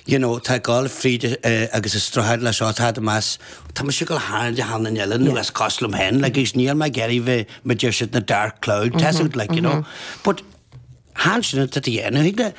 tá gáil fríide agus is strathad le seo tá más tá si go háide hána eile nu as coslam hen, le gus níl me geirí bheith me deir si na dark cloud teút le but hásinna tá dhéana hiigle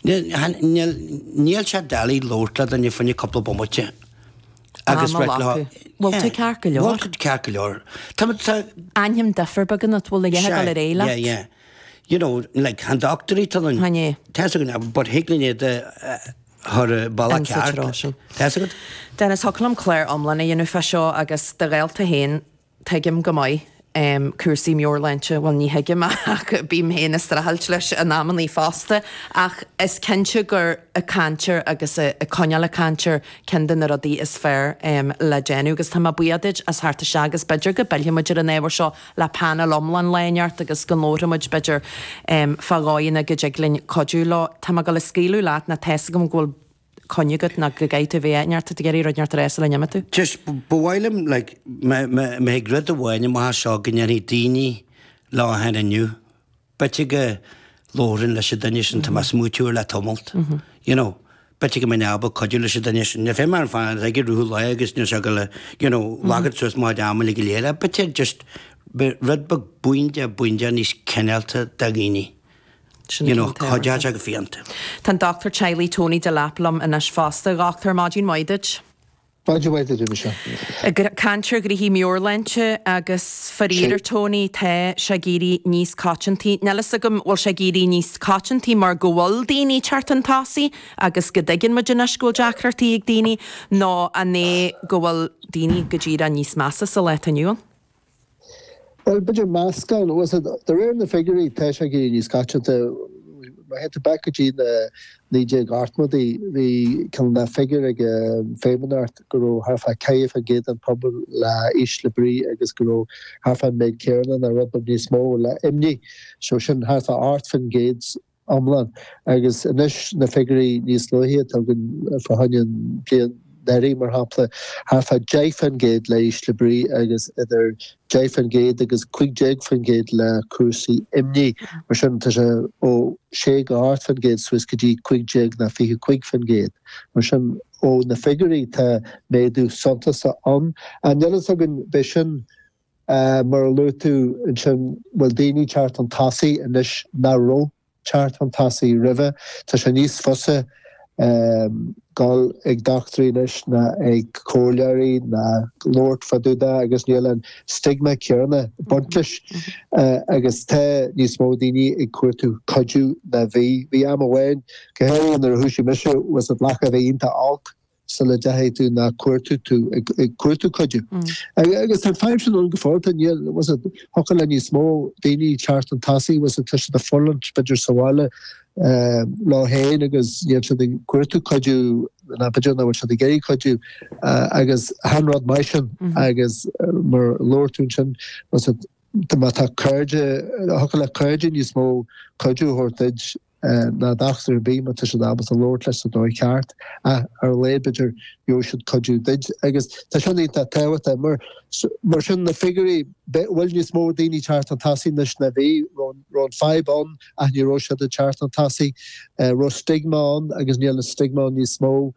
níl se dalí lóirla an ni fanne coppla bommate. Agus Bhil tú cear go leor. Bhil cear go leor. Aim difer bagan at bhfuil le gal réile. Yeah. Like han doctorí tal Hanne. Te but higlin her balla cear. Te Dennis Hocklam Claire omlanna dhéanú fe seo agus de réalta héin teigim go maiid. Cuasaí Muirleinte bhil ní heigim ach bím héana strahailt leis an námaní fásta ach is cinse gur a cantir agus a coneal a cantir cindan a rodí is fearr le déanú agus tá buiadiid as harta se agus beidir go beilimiidir an éhar seo le panel omlan léineart agus go nóramid beidir fágáin a go deaglinn codú lá tá go le scéú leat na teasa gom ghfuil conjugate na go gaite bhéneart a geirí roineart rééis le neamatu. Just bhhailm me grid a bhhaine má seo gnearí daoine lá hena nniu. Bete go lórin leis daine sin tá smúitiúir le tomult. Bete go mé neba codú leis daine sin. Na fé mar fáin ag rú le agus nu se go le lagad sus má dámala go léire, bete just rudbag buinte níos cennealta da gíine. Chodja go fianta. Tá Dr. Charlie Tony de Laplam in as fásta gachtar Máidín Maidic. Máidín Maidic se. Cantir grihí Muirleinte agus faríidir Tony te se géirí níos cáintí. Nelas agam bhil se géirí níos cáintí mar go bhfuil daoine teartantásaí agus go dtaigeann muidir na scúil deachartaí ag daoine ná a né go bhfuil daoine go ddíra níos measa sa le aniuil. Well, but your mask on was it the rare in the figure Tesha is got I had to back a gene DJ Gartmo the can that figure like famous art go half a cave and get and pub la ish libri I guess go half a made Karen and I read them small la imni so shouldn't have the art from gates omlan I guess inish the figure is low here for Hunyan playing Derry mar hapla half a Jaifen gate le Ishlebri agus either Jaifen gate agus quick Jaifen gate le Cursi imni mar sin ta o shake art fan gate Swiss kጂ quick jag na fi quick fan gate mar sin o na figure ta medu santa sa and then so bin bishin mar lutu in sin Waldini chart on Tassi and this narrow chart on Tassi river ta shanis fosse gal ag doctrínis na ag cólearí na Lord faduda agus níl an stigma cearna buntlis agus te níos mó daoine ag cuairtú codú na bhí am bhhain gohéir an ar thuisi mise was a blacha bhíonnta alt sa le dehéú na cuairtú tú ag cuairtú codú. Agus tá feim sin an gofáilta níl was a hocail le níos mó daoine teart an tasaí was a tuise na forlant beidir saháile lá héin agus the cuairtú codú na beidir na bhfuil the geirí codú agus hanrad maisin agus mar lóirtún sin was it tá cairde hocail le cairde níos mó codú hortaid na dachtar bí ma tuise dabas a Lord leis a dói ceart ar lébeidir jo should codú did agus tá sin tá tewata mar sin na figurí bhfuil níos mó daoine teart an tasaí leis na bhí ron 5 on a ní ro se de teart an tasaí ro stigma an agus níl na stigma níos mó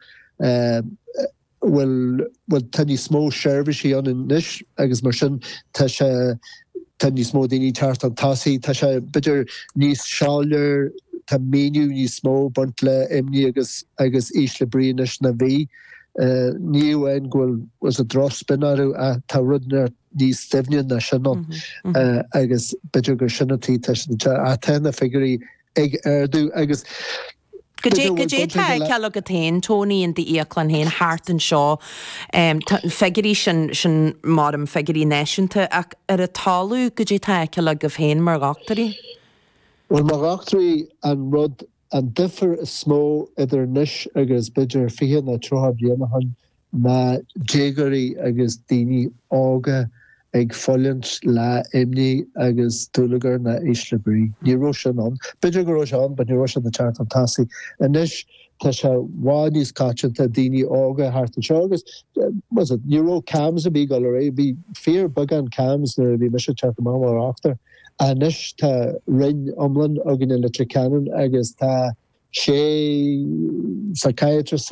bhfuil tá níos mó seirbhísí an in níis agus mar sin tá se tá níos mó daoine teart an tasaí tá se beidir níos seáir tá méniu ní smó bunt le imni agus isle brinis na bhí níu ein ghfuil was a dros spinarú a tá rudnar ní stefnion na sinnom agus beidir gur sinnatí a ten a figurí ag ardú agus Gé ce go tain Tony in de éclan héin hart an seo fegurí sin mar an fegurí neisianta ach ar a talú go dé ce go féin mar gachtarí? Well, marachtarí an rud an differ is smó idir niis agus beidir fihe na troha blianahan na jégarí agus daoine ága ag foliant le imni agus dúlagar na Ishlebrí. Ní ro sin an. Beidir go ro an, but ní ro sin na teart an tasaí. A niis tá se bhád níos cáitinta daoine ága hart an seo agus was it ní ro cams a bí gal ré bí fear bagan cams na bhí mis teart am mar after. A niis tá rin omlan agin in le Tricanon agus tá sé psychiatrist